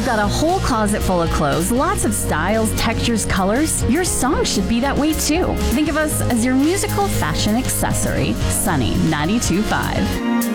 got a whole closet full of clothes, lots of styles, textures, colors. Your song should be that way too. Think of us as your musical fashion accessory. Sunny 92.5.